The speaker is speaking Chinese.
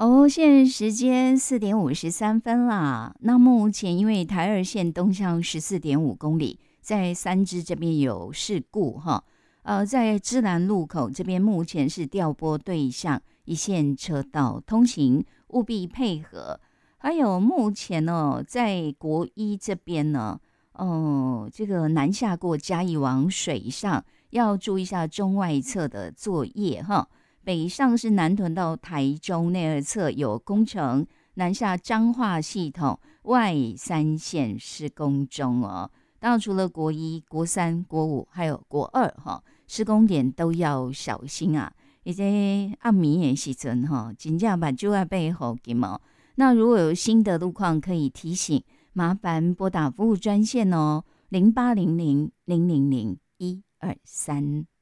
现在时间4:53啦。那目前因为台二线东向14.5公里，在三芝这边有事故哈。在芝兰路口这边目前是调拨对向一线车道通行，务必配合。还有目前在国一这边呢，这个南下过嘉义往水上要注意一下中外侧的作业哈。北上是南屯到台中内二侧有工程，南下彰化系统外三线施工中哦。当然，除了国一、国三、国五，还有国二哈，施工点都要小心啊。而且暗暝的时阵哈，真正目睭要备好紧哦。那如果有新的路况，可以提醒，麻烦拨打服务专线哦，0800-000-123。